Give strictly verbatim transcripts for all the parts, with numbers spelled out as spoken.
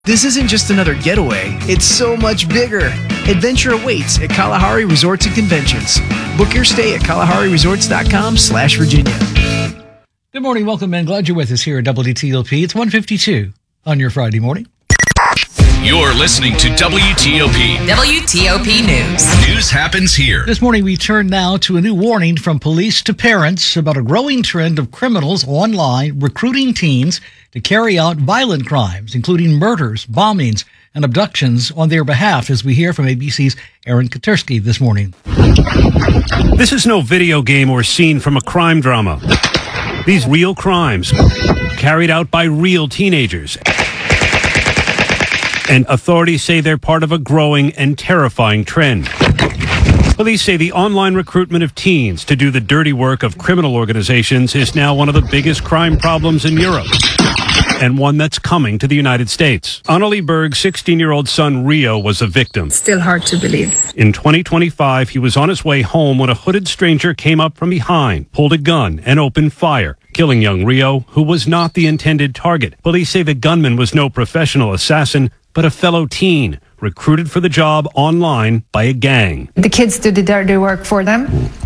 This isn't just another getaway, it's so much bigger. Adventure awaits at Kalahari Resorts and Conventions. Book your stay at kalahari resorts dot com slash Virginia. Good morning, welcome, and glad you're with us here at W T O P. It's one fifty-two on your Friday morning. You're listening to W T O P. W T O P News. News happens here. This morning we turn now to a new warning from police to parents about a growing trend of criminals online recruiting teens to carry out violent crimes, including murders, bombings, and abductions on their behalf, as we hear from A B C's Aaron Katersky this morning. This is no video game or scene from a crime drama. These real crimes carried out by real teenagers. And authorities say they're part of a growing and terrifying trend. Police say the online recruitment of teens to do the dirty work of criminal organizations is now one of the biggest crime problems in Europe, and one that's coming to the United States. Annalie Berg's sixteen-year-old son Rio was a victim. Still hard to believe. In twenty twenty-five, he was on his way home when a hooded stranger came up from behind, pulled a gun, and opened fire, killing young Rio, who was not the intended target. Police say the gunman was no professional assassin, but a fellow teen recruited for the job online by a gang. The kids do the dirty work for them,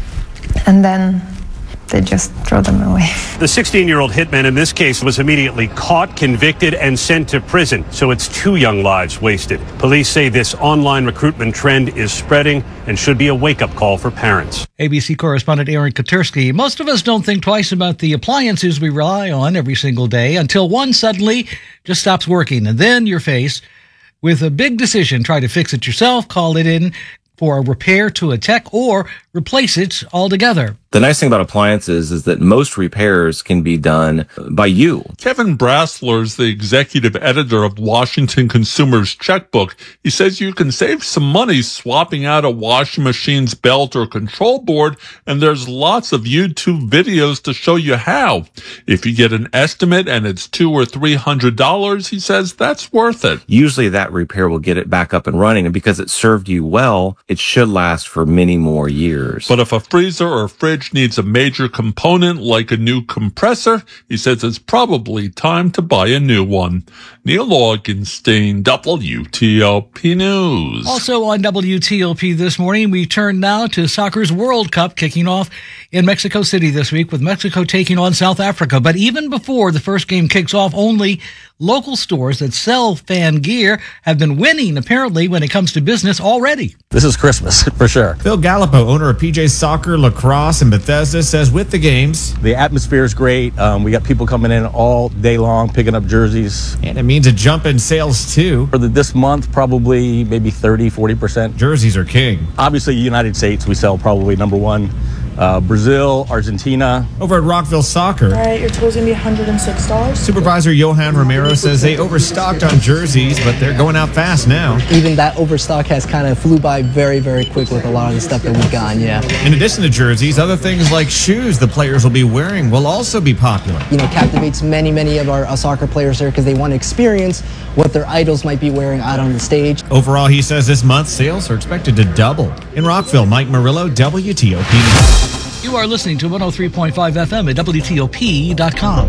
and then they just throw them away. The sixteen-year-old hitman in this case was immediately caught, convicted, and sent to prison. So it's two young lives wasted. Police say this online recruitment trend is spreading and should be a wake-up call for parents. A B C correspondent Aaron Katersky. Most of us don't think twice about the appliances we rely on every single day until one suddenly just stops working. And then you're faced with a big decision. Try to fix it yourself, call it in for a repair to a tech, or replace it altogether. The nice thing about appliances is that most repairs can be done by you. Kevin Brassler is the executive editor of Washington Consumer's Checkbook. He says you can save some money swapping out a washing machine's belt or control board, and there's lots of YouTube videos to show you how. If you get an estimate and it's two or three hundred dollars, he says that's worth it. Usually that repair will get it back up and running, and because it served you well, it should last for many more years. But if a freezer or fridge needs a major component like a new compressor, he says it's probably time to buy a new one. Neil Augenstein, W T O P News. Also on W T O P this morning, we turn now to soccer's World Cup kicking off in Mexico City this week, with Mexico taking on South Africa. But even before the first game kicks off, only local stores that sell fan gear have been winning, apparently, when it comes to business already. This is Christmas, for sure. Phil Gallipo, owner of P J Soccer, Lacrosse, and Bethesda, says with the games, the atmosphere is great. Um, we got people coming in all day long, picking up jerseys. And it means a jump in sales, too. For the, this month, probably maybe thirty, forty percent. Jerseys are king. Obviously, United States, we sell probably number one. Uh, Brazil, Argentina. Over at Rockville Soccer. All right, your total's going to be one hundred six dollars. Supervisor Johan Romero says they overstocked on jerseys, but they're going out fast now. Even that overstock has kind of flew by very, very quick with a lot of the stuff that we've gotten, yeah. In addition to jerseys, other things like shoes the players will be wearing will also be popular. You know, captivates many, many of our uh, soccer players there because they want to experience what their idols might be wearing out on the stage. Overall, he says this month sales are expected to double. In Rockville, Mike Murillo, W T O P News. You are listening to one oh three point five F M at W T O P dot com.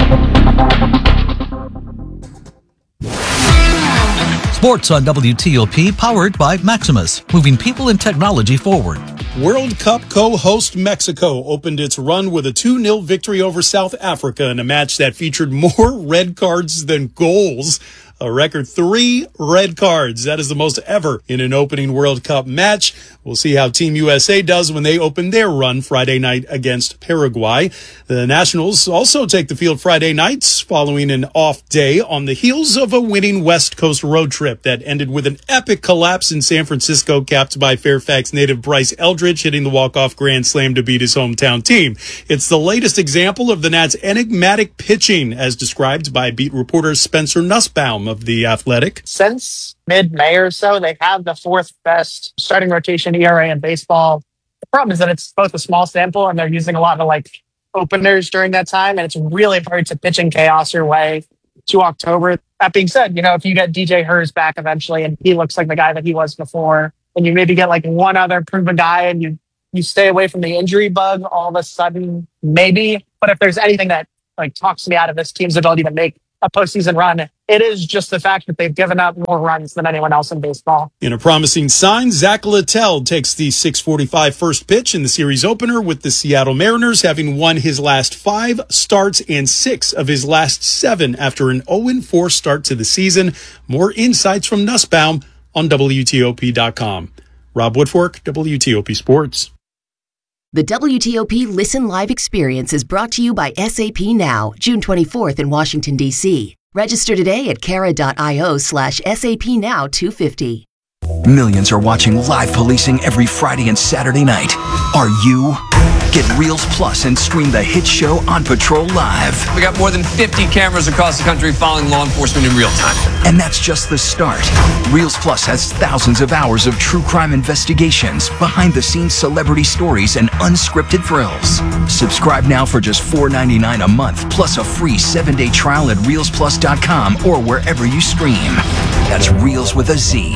Sports on W T O P, powered by Maximus, moving people and technology forward. World Cup co-host Mexico opened its run with a two nil victory over South Africa in a match that featured more red cards than goals. A record three red cards. That is the most ever in an opening World Cup match. We'll see how Team U S A does when they open their run Friday night against Paraguay. The Nationals also take the field Friday nights following an off day on the heels of a winning West Coast road trip that ended with an epic collapse in San Francisco, capped by Fairfax native Bryce Eldridge hitting the walk-off grand slam to beat his hometown team. It's the latest example of the Nats' enigmatic pitching, as described by beat reporter Spencer Nussbaum of The Athletic. Since mid-May or so, they have the fourth best starting rotation E R A in baseball. The problem is that it's both a small sample and they're using a lot of like openers during that time, and it's really hard to pitch in chaos your way to October. That being said, you know, if you get D J Hurst back eventually and he looks like the guy that he was before, and you maybe get like one other proven guy and you you stay away from the injury bug, all of a sudden, maybe. But if there's anything that like talks me out of this team's ability to make a postseason run. It is just the fact that they've given up more runs than anyone else in baseball. In a promising sign, Zach Littell takes the six forty-five first pitch in the series opener with the Seattle Mariners, having won his last five starts and six of his last seven after an oh and four start to the season. More insights from Nussbaum on W T O P dot com. Rob Woodfork, W T O P Sports. The W T O P Listen Live experience is brought to you by S A P Now, June twenty-fourth in Washington, D C Register today at cara.io slash SAP Now 250. Millions are watching live policing every Friday and Saturday night. Are you? Get Reels Plus and stream the hit show On Patrol live. We got more than fifty cameras across the country following law enforcement in real time. And that's just the start. Reels Plus has thousands of hours of true crime investigations, behind-the-scenes celebrity stories, and unscripted thrills. Subscribe now for just four ninety-nine a month, plus a free seven-day trial at reels plus dot com or wherever you stream. That's Reels with a Z.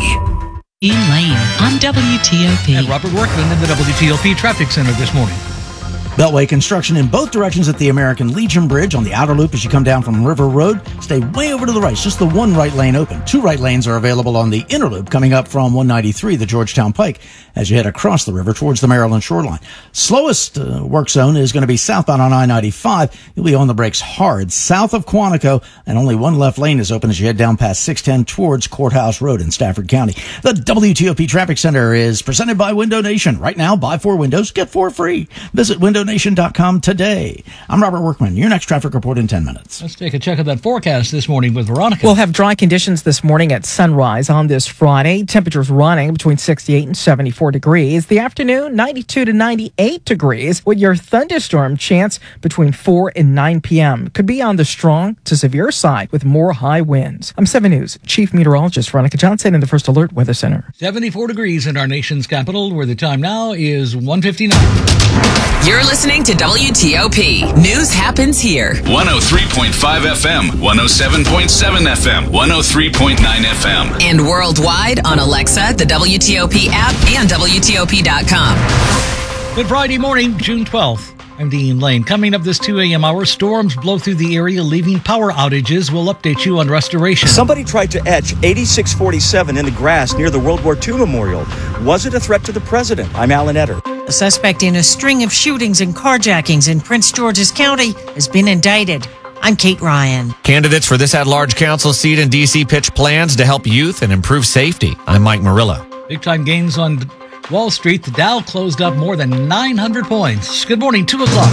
Elaine on W T O P. And Robert Workman in the W T O P Traffic Center this morning. Beltway construction in both directions at the American Legion Bridge on the outer loop as you come down from River Road. Stay way over to the right. It's just the one right lane open. Two right lanes are available on the inner loop coming up from one ninety-three, the Georgetown Pike, as you head across the river towards the Maryland shoreline. Slowest uh, work zone is going to be southbound on I ninety-five. You'll be on the brakes hard south of Quantico, and only one left lane is open as you head down past six ten towards Courthouse Road in Stafford County. The W T O P Traffic Center is presented by Window Nation. Right now, buy four windows, get four free. Visit window nation dot com today. I'm Robert Workman. Your next traffic report in ten minutes. Let's take a check of that forecast this morning with Veronica. We'll have dry conditions this morning at sunrise on this Friday. Temperatures running between sixty-eight and seventy-four degrees. The afternoon, ninety-two to ninety-eight degrees, with your thunderstorm chance between four and nine p.m. Could be on the strong to severe side with more high winds. I'm seven News Chief Meteorologist Veronica Johnson in the First Alert Weather Center. seventy-four degrees in our nation's capital, where the time now is one fifty-nine. You're listening to W T O P. News happens here. one oh three point five F M, one oh seven point seven F M, one oh three point nine F M. And worldwide on Alexa, the W T O P app, and W T O P dot com. Good Friday morning, June twelfth. I'm Dean Lane. Coming up this two a.m. hour, storms blow through the area, leaving power outages. We'll update you on restoration. Somebody tried to etch eighty-six forty-seven in the grass near the World War Two Memorial. Was it a threat to the president? I'm Alan Etter. A suspect in a string of shootings and carjackings in Prince George's County has been indicted. I'm Kate Ryan. Candidates for this at-large council seat in D C pitch plans to help youth and improve safety. I'm Mike Murillo. Big-time gains on Wall Street. The Dow closed up more than nine hundred points. Good morning, two o'clock.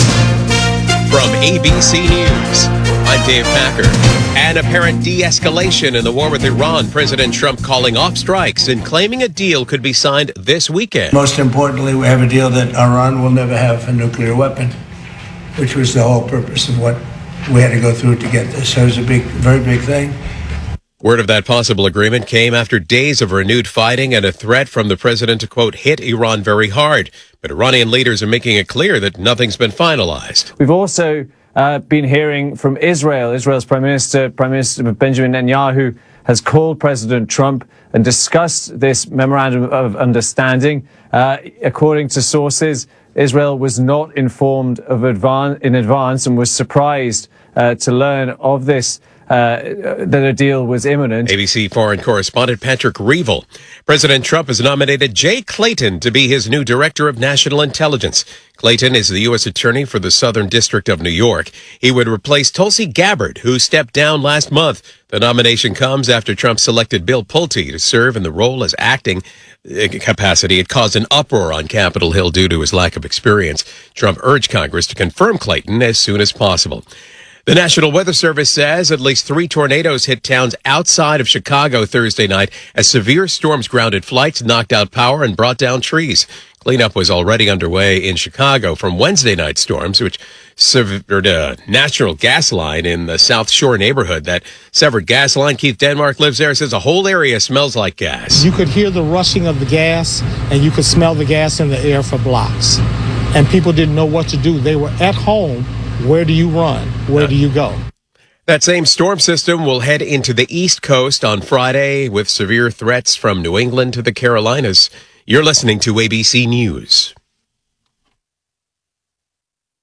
From A B C News, I'm Dave Packer. An apparent de-escalation in the war with Iran. President Trump calling off strikes and claiming a deal could be signed this weekend. Most importantly, we have a deal that Iran will never have a nuclear weapon, which was the whole purpose of what we had to go through to get this. So it was a big, very big thing. Word of that possible agreement came after days of renewed fighting and a threat from the president to, quote, hit Iran very hard. But Iranian leaders are making it clear that nothing's been finalized. We've also uh, been hearing from Israel. Israel's Prime Minister, Prime Minister Benjamin Netanyahu, has called President Trump and discussed this memorandum of understanding. Uh, according to sources, Israel was not informed of advan- in advance and was surprised uh, to learn of this. Uh, that a deal was imminent. A B C foreign correspondent Patrick Reevell. President Trump has nominated Jay Clayton to be his new director of national intelligence. Clayton is the U S attorney for the Southern District of New York. He would replace Tulsi Gabbard, who stepped down last month. The nomination comes after Trump selected Bill Pulte to serve in the role as acting capacity. It caused an uproar on Capitol Hill due to his lack of experience. Trump urged Congress to confirm Clayton as soon as possible. The National Weather Service says at least three tornadoes hit towns outside of Chicago Thursday night as severe storms grounded flights, knocked out power, and brought down trees. Cleanup was already underway in Chicago from Wednesday night storms, which severed a natural gas line in the South Shore neighborhood. That severed gas line, Keith Denmark lives there, says the whole area smells like gas. You could hear the rushing of the gas, and you could smell the gas in the air for blocks. And people didn't know what to do. They were at home. Where do you run? Where do you go? That same storm system will head into the East Coast on Friday with severe threats from New England to the Carolinas. You're listening to A B C News.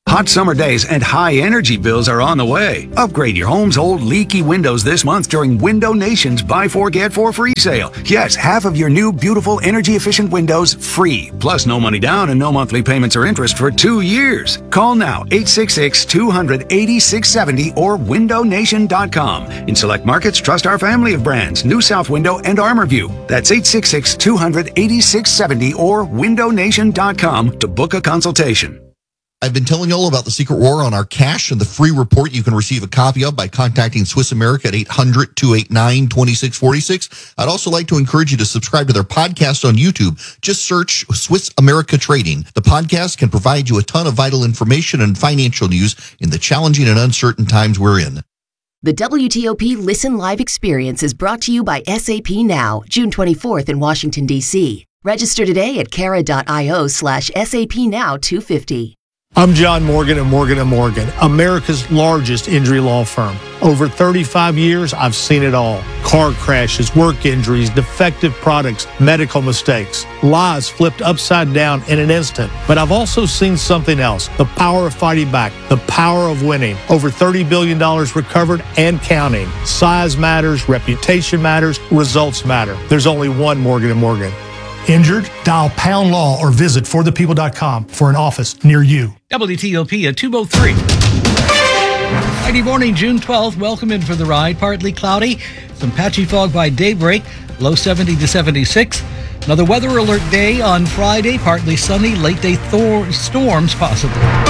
Hot summer days and high energy bills are on the way. Upgrade your home's old leaky windows this month during Window Nation's Buy Four Get Four free sale. Yes, half of your new beautiful energy efficient windows free. Plus no money down and no monthly payments or interest for two years. Call now eight six six, two hundred, eighty-six seventy or window nation dot com. In select markets, trust our family of brands, New South Window and ArmorView. That's eight six six, two hundred, eighty-six seventy or window nation dot com to book a consultation. I've been telling you all about the secret war on our cash and the free report you can receive a copy of by contacting Swiss America at eight hundred, two eight nine, two six four six. I'd also like to encourage you to subscribe to their podcast on YouTube. Just search Swiss America Trading. The podcast can provide you a ton of vital information and financial news in the challenging and uncertain times we're in. The W T O P Listen Live experience is brought to you by S A P Now, June twenty-fourth in Washington, D C. Register today at cara.io slash SAP Now 250. I'm John Morgan at Morgan and Morgan, America's largest injury law firm. Over thirty-five years, I've seen it all. Car crashes, work injuries, defective products, medical mistakes, lives flipped upside down in an instant. But I've also seen something else, the power of fighting back, the power of winning. Over thirty billion dollars recovered and counting. Size matters, reputation matters, results matter. There's only one Morgan and Morgan. Injured? Dial pound law or visit for the people dot com for an office near you. W T O P at two oh three. Friday morning, June twelfth. Welcome in for the ride. Partly cloudy, some patchy fog by daybreak, low seventy to seventy-six. Another weather alert day on Friday, partly sunny, late day thor- storms possible.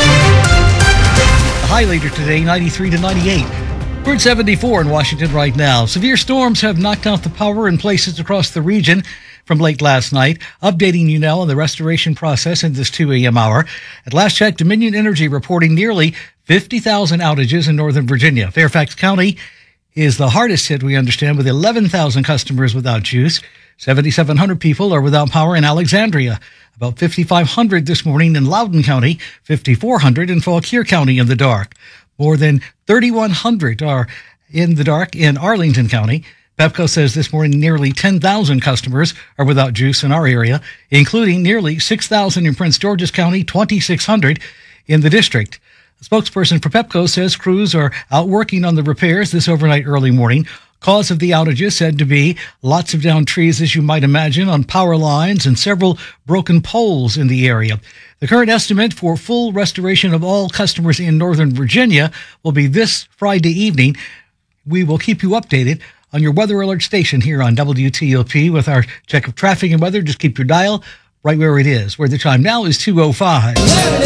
The high later today, ninety-three to ninety-eight. We're at seventy-four in Washington right now. Severe storms have knocked out the power in places across the region from late last night. Updating you now on the restoration process in this two a.m. hour. At last check, Dominion Energy reporting nearly fifty thousand outages in Northern Virginia. Fairfax County is the hardest hit, we understand, with eleven thousand customers without juice. seventy-seven hundred people are without power in Alexandria. About fifty-five hundred this morning in Loudoun County, fifty-four hundred in Fauquier County in the dark. More than thirty-one hundred are in the dark in Arlington County. Pepco says this morning nearly ten thousand customers are without juice in our area, including nearly six thousand in Prince George's County, twenty-six hundred in the district. A spokesperson for Pepco says crews are out working on the repairs this overnight early morning. Cause of the outages said to be lots of downed trees, as you might imagine, on power lines and several broken poles in the area. The current estimate for full restoration of all customers in Northern Virginia will be this Friday evening. We will keep you updated on your weather alert station here on W T O P with our check of traffic and weather. Just keep your dial right where it is, where the time now is two oh five.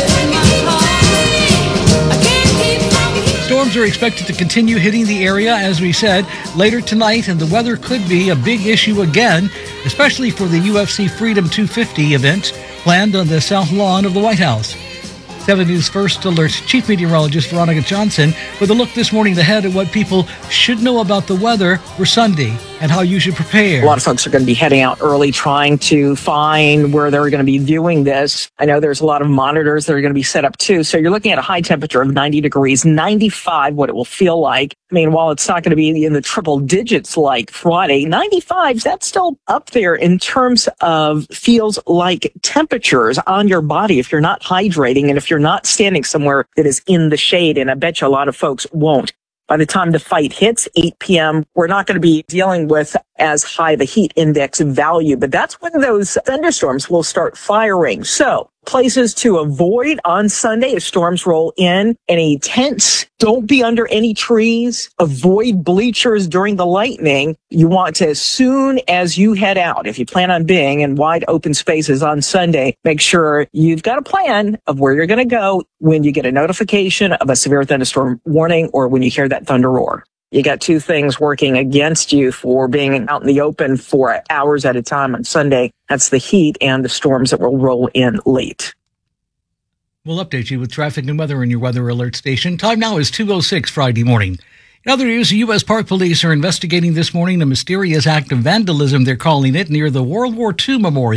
Storms are expected to continue hitting the area, as we said, later tonight, and the weather could be a big issue again, especially for the U F C Freedom two fifty event planned on the South Lawn of the White House. seven News First Alert Chief Meteorologist Veronica Johnson with a look this morning ahead at what people should know about the weather for Sunday and how you should prepare. A lot of folks are going to be heading out early trying to find where they're going to be viewing this. I know there's a lot of monitors that are going to be set up too. So you're looking at a high temperature of ninety degrees, ninety-five, what it will feel like. I mean, while it's not going to be in the triple digits like Friday, ninety-five, that's still up there in terms of feels like temperatures on your body if you're not hydrating and if you're not standing somewhere that is in the shade. And I bet you a lot of folks won't. By the time the fight hits eight p.m., we're not going to be dealing with as high the heat index value, but that's when those thunderstorms will start firing. So places to avoid on Sunday as storms roll in: any tents, don't be under any trees, avoid bleachers during the lightning. You want to, as soon as you head out, if you plan on being in wide open spaces on Sunday, make sure you've got a plan of where you're going to go when you get a notification of a severe thunderstorm warning or when you hear that thunder roar. You got two things working against you for being out in the open for hours at a time on Sunday. That's the heat and the storms that will roll in late. We'll update you with traffic and weather in your weather alert station. Time now is two oh six Friday morning. In other news, the U S Park Police are investigating this morning a mysterious act of vandalism, they're calling it, near the World War Two Memorial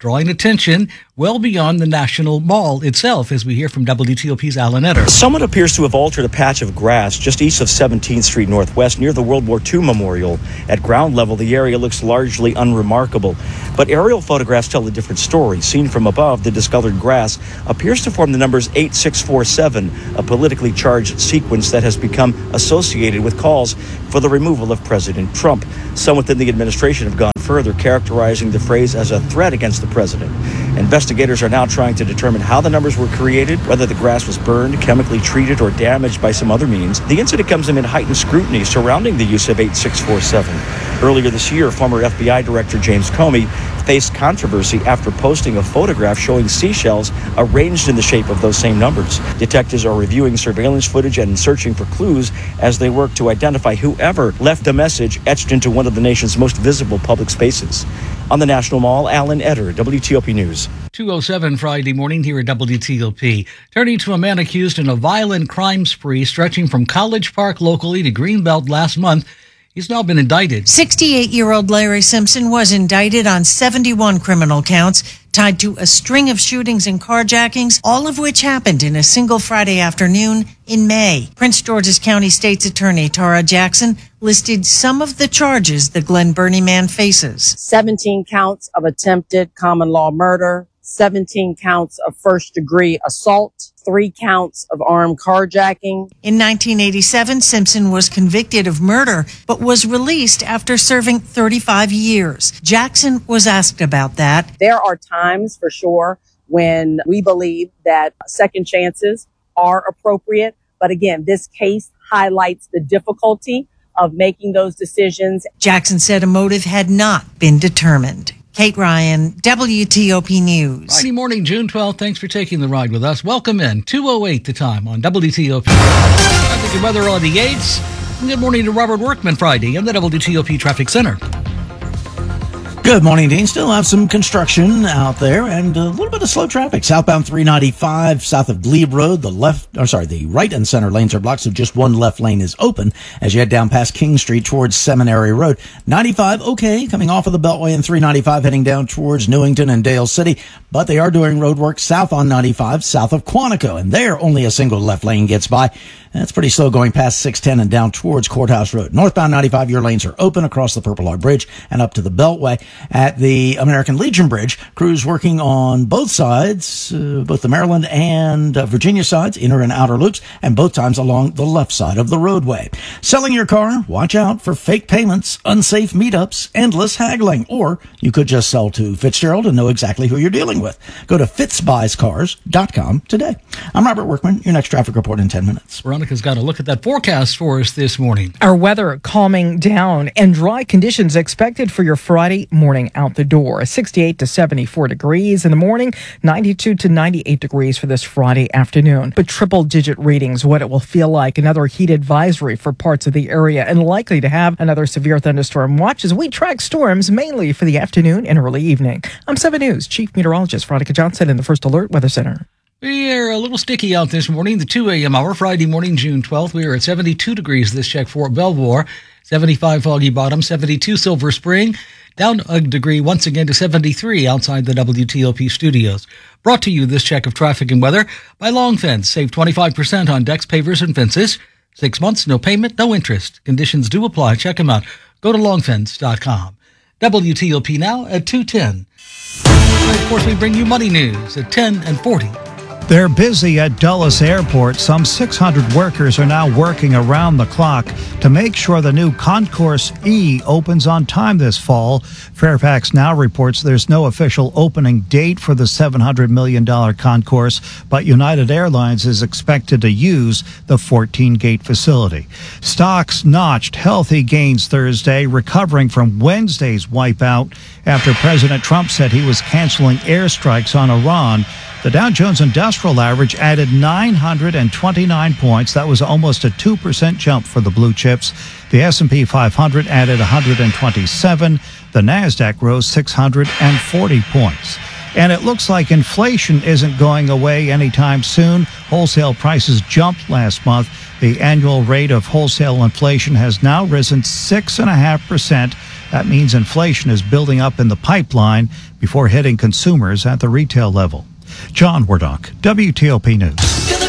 drawing attention well beyond the National Mall itself, as we hear from W T O P's Alan Etter. Someone appears to have altered a patch of grass just east of seventeenth Street Northwest near the World War Two Memorial. At ground level, the area looks largely unremarkable, but aerial photographs tell a different story. Seen from above, the discolored grass appears to form the numbers eight six four seven, a politically charged sequence that has become associated with calls for the removal of President Trump. Some within the administration have gone further, characterizing the phrase as a threat against the president. Investigators are now trying to determine how the numbers were created, whether the grass was burned, chemically treated, or damaged by some other means. The incident comes amid heightened scrutiny surrounding the use of eight six four seven. Earlier this year, former F B I Director James Comey faced controversy after posting a photograph showing seashells arranged in the shape of those same numbers. Detectives are reviewing surveillance footage and searching for clues as they work to identify whoever left a message etched into one of the nation's most visible public spaces. On the National Mall, Alan Etter, W T O P News. two oh seven Friday morning here at W T O P. Turning to a man accused in a violent crime spree stretching from College Park locally to Greenbelt last month. He's now been indicted. sixty-eight-year-old Larry Simpson was indicted on seventy-one criminal counts tied to a string of shootings and carjackings, all of which happened in a single Friday afternoon in May. Prince George's County State's Attorney Tara Jackson listed some of the charges the Glen Burnie man faces. seventeen counts of attempted common law murder, seventeen counts of first-degree assault, three counts of armed carjacking. In nineteen eighty-seven, Simpson was convicted of murder, but was released after serving thirty-five years. Jackson was asked about that. There are times, for sure, when we believe that second chances are appropriate. But again, this case highlights the difficulty of making those decisions. Jackson said a motive had not been determined. Kate Ryan, W T O P News. Friday morning, June twelfth. Thanks for taking the ride with us. Welcome in. two oh eight the time on W T O P. Traffic and weather on the eights. And good morning to Robert Workman Friday in the W T O P Traffic Center. Good morning, Dean. Still have some construction out there and a little bit of slow traffic. Southbound three ninety-five, south of Glebe Road, the left, or sorry, the right and center lanes are blocked, so just one left lane is open as you head down past King Street towards Seminary Road. ninety-five, okay, coming off of the Beltway, and three ninety-five heading down towards Newington and Dale City, but they are doing road work south on ninety-five, south of Quantico, and there only a single left lane gets by. That's pretty slow going past six ten and down towards Courthouse Road. Northbound ninety-five, your lanes are open across the Purple Heart Bridge and up to the Beltway. At the American Legion Bridge, crews working on both sides, uh, both the Maryland and uh, Virginia sides, inner and outer loops, and both times along the left side of the roadway. Selling your car? Watch out for fake payments, unsafe meetups, endless haggling. Or you could just sell to Fitzgerald and know exactly who you're dealing with. Go to fitz buys cars dot com today. I'm Robert Workman, your next traffic report in ten minutes. Veronica's got a look at that forecast for us this morning. Our weather calming down and dry conditions expected for your Friday morning out the door. sixty-eight to seventy-four degrees in the morning, ninety-two to ninety-eight degrees for this Friday afternoon. But triple digit readings, what it will feel like. Another heat advisory for parts of the area and likely to have another severe thunderstorm watch as we track storms mainly for the afternoon and early evening. I'm seven News Chief Meteorologist Veronica Johnson in the First Alert Weather Center. We are a little sticky out this morning, the two a.m. hour, Friday morning, June twelfth. We are at seventy-two degrees this check for Belvoir, seventy-five Foggy Bottom, seventy-two Silver Spring, down a degree once again to seventy-three outside the W T O P studios. Brought to you this check of traffic and weather by Long Fence. Save twenty-five percent on decks, pavers, and fences. Six months, no payment, no interest. Conditions do apply. Check them out. Go to long fence dot com. W T O P now at two ten. And of course, we bring you money news at ten and forty. They're busy at Dulles Airport. Some six hundred workers are now working around the clock to make sure the new Concourse E opens on time this fall. Fairfax Now reports there's no official opening date for the seven hundred million dollars Concourse, but United Airlines is expected to use the fourteen-gate facility. Stocks notched healthy gains Thursday, recovering from Wednesday's wipeout after President Trump said he was canceling airstrikes on Iran. The Dow Jones Industrial Average added nine hundred twenty-nine points. That was almost a two percent jump for the blue chips. The S and P five hundred added one hundred twenty-seven. The NASDAQ rose six hundred forty points. And it looks like inflation isn't going away anytime soon. Wholesale prices jumped last month. The annual rate of wholesale inflation has now risen six point five percent. That means inflation is building up in the pipeline before hitting consumers at the retail level. John Wardock, W T O P News.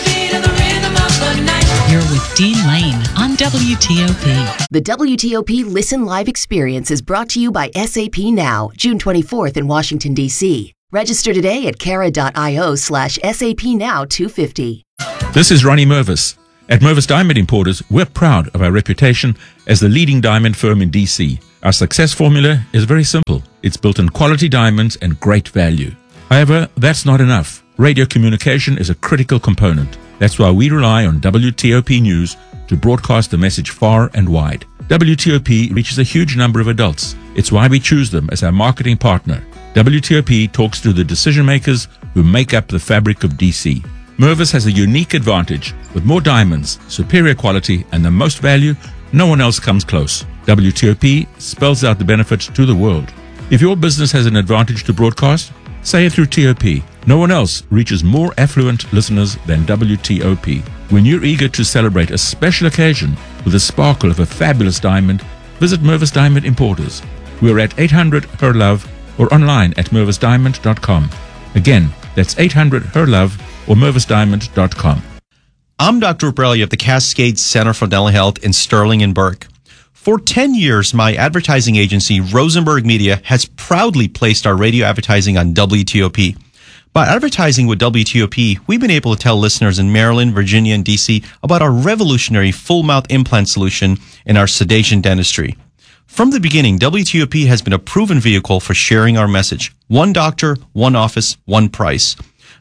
You're with Dean Lane on W T O P. The W T O P Listen Live experience is brought to you by S A P Now, June twenty-fourth in Washington, D C Register today at cara.io slash SAP Now two fifty. This is Ronnie Mervis. At Mervis Diamond Importers, we're proud of our reputation as the leading diamond firm in D C. Our success formula is very simple. It's built on quality diamonds and great value. However, that's not enough. Radio communication is a critical component. That's why we rely on W T O P News to broadcast the message far and wide. W T O P reaches a huge number of adults. It's why we choose them as our marketing partner. W T O P talks to the decision makers who make up the fabric of D C. Mervis has a unique advantage. With more diamonds, superior quality, and the most value, no one else comes close. W T O P spells out the benefits to the world. If your business has an advantage to broadcast, say it through T O P. No one else reaches more affluent listeners than W T O P. When you're eager to celebrate a special occasion with the sparkle of a fabulous diamond, visit Mervis Diamond Importers. We're at eight hundred H E R Love or online at mervis diamond dot com. Again, that's eight hundred H E R Love or mervis diamond dot com. I'm Doctor Ubrelli of the Cascade Center for Dental Health in Sterling and Burke. For ten years, my advertising agency, Rosenberg Media, has proudly placed our radio advertising on W T O P. By advertising with W T O P, we've been able to tell listeners in Maryland, Virginia, and D C about our revolutionary full-mouth implant solution in our sedation dentistry. From the beginning, W T O P has been a proven vehicle for sharing our message. One doctor, one office, one price.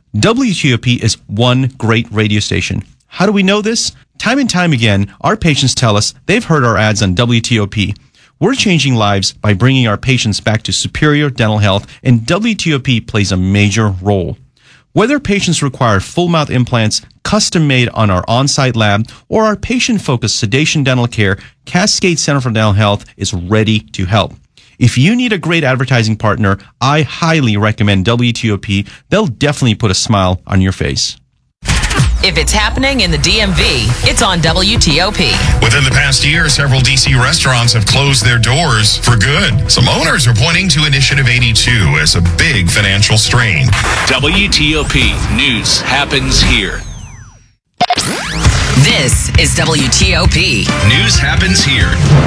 W T O P is one great radio station. How do we know this? Time and time again, our patients tell us they've heard our ads on W T O P. We're changing lives by bringing our patients back to superior dental health, and W T O P plays a major role. Whether patients require full-mouth implants, custom-made on our on-site lab, or our patient-focused sedation dental care, Cascade Center for Dental Health is ready to help. If you need a great advertising partner, I highly recommend W T O P. They'll definitely put a smile on your face. If it's happening in the D M V, it's on W T O P. Within the past year, several D C restaurants have closed their doors for good. Some owners are pointing to Initiative eighty-two as a big financial strain. W T O P News happens here. This is W T O P. News happens here.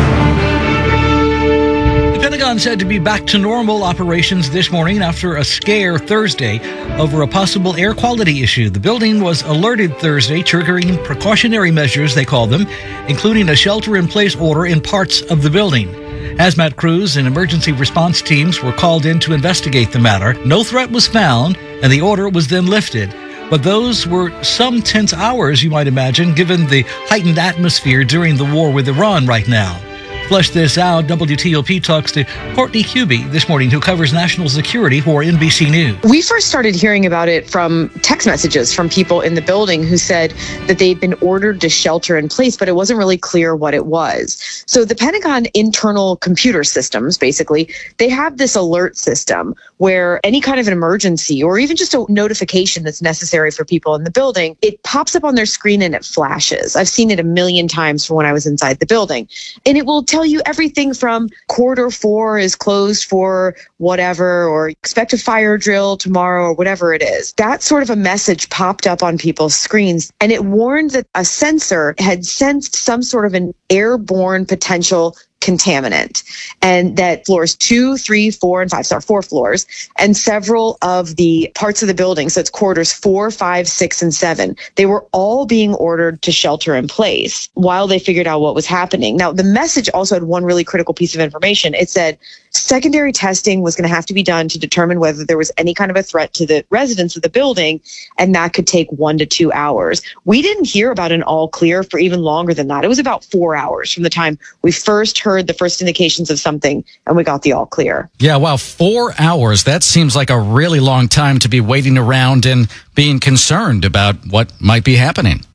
The Pentagon said to be back to normal operations this morning after a scare Thursday over a possible air quality issue. The building was alerted Thursday, triggering precautionary measures, they call them, including a shelter-in-place order in parts of the building. Hazmat crews and emergency response teams were called in to investigate the matter. No threat was found, and the order was then lifted. But those were some tense hours, you might imagine, given the heightened atmosphere during the war with Iran right now. Flesh this out, W T O P talks to Courtney Hubie this morning, who covers national security for N B C News. We first started hearing about it from text messages from people in the building who said that they'd been ordered to shelter in place, but it wasn't really clear what it was. So the Pentagon internal computer systems, basically, they have this alert system where any kind of an emergency or even just a notification that's necessary for people in the building, it pops up on their screen and it flashes. I've seen it a million times from when I was inside the building. And it will tell you everything from quarter four is closed for whatever, or expect a fire drill tomorrow, or whatever it is. That sort of a message popped up on people's screens, and it warned that a sensor had sensed some sort of an airborne potential contaminant, and that floors two, three, four, and five, so four floors, and several of the parts of the building, so it's quarters four, five, six, and seven, they were all being ordered to shelter in place while they figured out what was happening. Now, the message also had one really critical piece of information. It said secondary testing was going to have to be done to determine whether there was any kind of a threat to the residents of the building, and that could take one to two hours. We didn't hear about an all clear for even longer than that. It was about four hours from the time we first heard the first indications of something and we got the all clear. Yeah, wow, four hours. That seems like a really long time to be waiting around and being concerned about what might be happening.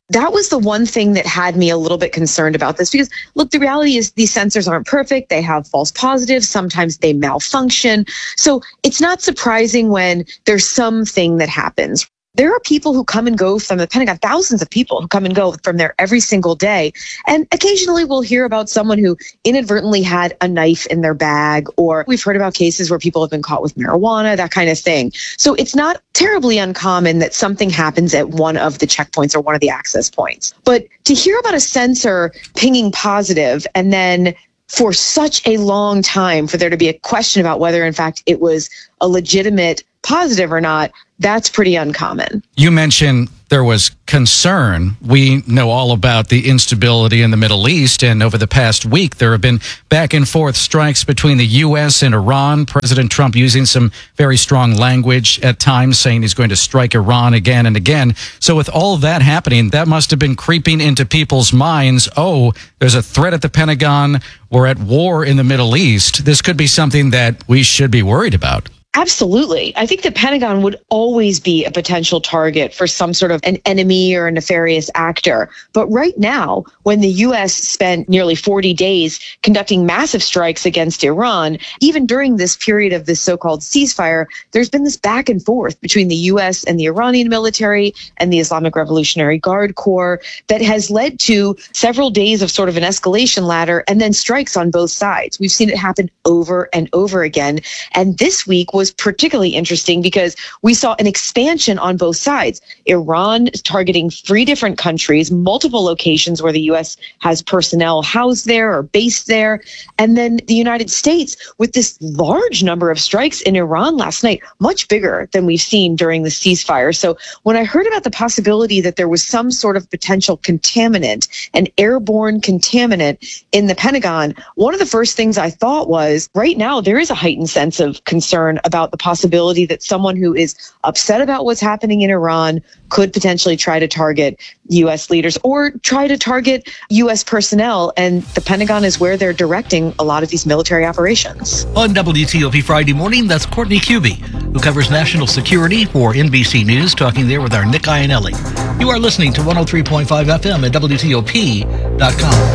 that was the one thing that had me a little bit concerned about this because, look, the reality is these sensors aren't perfect. They have false positives. Sometimes they malfunction. So it's not surprising when there's something that happens. There are people who come and go from the Pentagon, thousands of people who come and go from there every single day. And occasionally we'll hear about someone who inadvertently had a knife in their bag, or we've heard about cases where people have been caught with marijuana, that kind of thing. So it's not terribly uncommon that something happens at one of the checkpoints or one of the access points. But to hear about a sensor pinging positive and then for such a long time for there to be a question about whether, in fact, it was a legitimate positive or not, that's pretty uncommon. You mentioned there was concern. We know all about the instability in the Middle East, and over the past week, there have been back and forth strikes between the U S and Iran. President Trump using some very strong language at times, saying he's going to strike Iran again and again. So with all of that happening, that must have been creeping into people's minds. Oh, there's a threat at the Pentagon. We're at war in the Middle East. This could be something that we should be worried about. Absolutely. I think the Pentagon would always be a potential target for some sort of an enemy or a nefarious actor. But right now, when the U S spent nearly forty days conducting massive strikes against Iran, even during this period of this so-called ceasefire, there's been this back and forth between the U S and the Iranian military and the Islamic Revolutionary Guard Corps that has led to several days of sort of an escalation ladder and then strikes on both sides. We've seen it happen over and over again. And this week was particularly interesting because we saw an expansion on both sides. Iran targeting three different countries, multiple locations where the U S has personnel housed there or based there. And then the United States with this large number of strikes in Iran last night, much bigger than we've seen during the ceasefire. So when I heard about the possibility that there was some sort of potential contaminant, an airborne contaminant in the Pentagon, one of the first things I thought was, right now there is a heightened sense of concern about the possibility that someone who is upset about what's happening in Iran could potentially try to target U S leaders or try to target U S personnel. And the Pentagon is where they're directing a lot of these military operations. On W T O P Friday morning, that's Courtney Cubie, who covers national security for N B C News, talking there with our Nick Iannelli. You are listening to one oh three point five F M at W T O P dot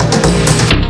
com.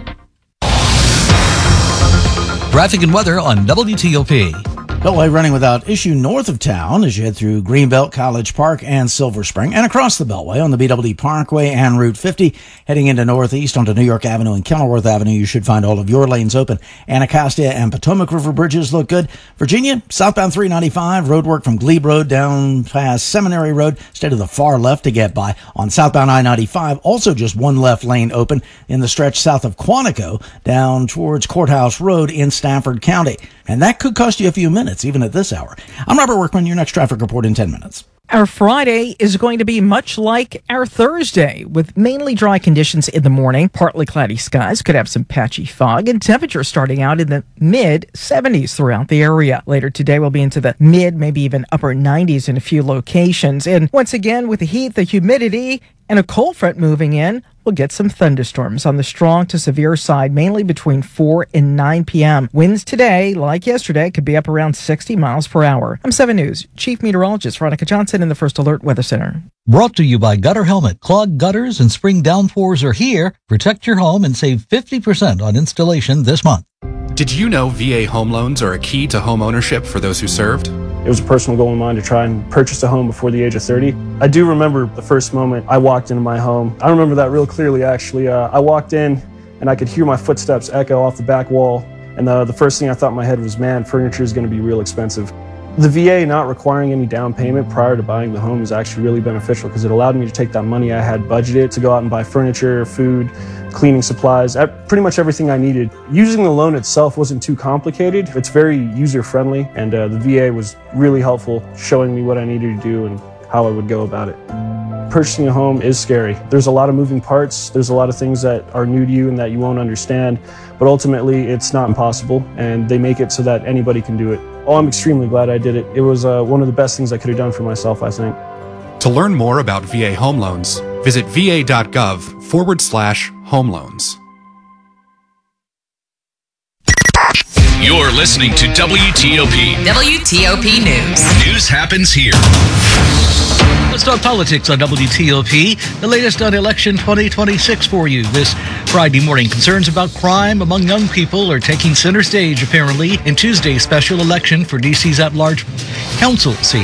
Traffic and weather on W T O P. Beltway running without issue north of town as you head through Greenbelt, College Park, and Silver Spring, and across the Beltway on the B W D Parkway and Route fifty. Heading into northeast onto New York Avenue and Kenilworth Avenue, you should find all of your lanes open. Anacostia and Potomac River bridges look good. Virginia, southbound three ninety-five, road work from Glebe Road down past Seminary Road. Stay to the far left to get by. On southbound I ninety-five, also just one left lane open in the stretch south of Quantico down towards Courthouse Road in Stafford County. And that could cost you a few minutes, even at this hour. I'm Robert Workman, your next traffic report in ten minutes. Our Friday is going to be much like our Thursday, with mainly dry conditions in the morning, partly cloudy skies, could have some patchy fog, and temperatures starting out in the mid seventies throughout the area. Later today, we'll be into the mid, maybe even upper nineties in a few locations. And once again, with the heat, the humidity, and a cold front moving in, we'll get some thunderstorms on the strong to severe side, mainly between four and nine p.m. Winds today, like yesterday, could be up around sixty miles per hour. I'm seven News Chief Meteorologist Veronica Johnson in the First Alert Weather Center. Brought to you by Gutter Helmet. Clogged gutters and spring downpours are here. Protect your home and save fifty percent on installation this month. Did you know V A home loans are a key to home ownership for those who served? It was a personal goal of mine to try and purchase a home before the age of thirty. I do remember the first moment I walked into my home. I remember that real clearly, actually. Uh, I walked in and I could hear my footsteps echo off the back wall. And the, the first thing I thought in my head was, man, furniture is going to be real expensive. The V A not requiring any down payment prior to buying the home is actually really beneficial because it allowed me to take that money I had budgeted to go out and buy furniture, food, cleaning supplies, pretty much everything I needed. Using the loan itself wasn't too complicated. It's very user-friendly, and uh, the V A was really helpful, showing me what I needed to do and how I would go about it. Purchasing a home is scary. There's a lot of moving parts. There's a lot of things that are new to you and that you won't understand, but ultimately it's not impossible, and they make it so that anybody can do it. Oh, I'm extremely glad I did it. It was uh, one of the best things I could have done for myself, I think. To learn more about V A home loans, visit va.gov forward slash home loans. You're listening to W T O P. W T O P News. News happens here. Let's talk politics on W T O P. The latest on election twenty twenty-six for you this Friday morning. Concerns about crime among young people are taking center stage, apparently, in Tuesday's special election for D C's at-large council seat.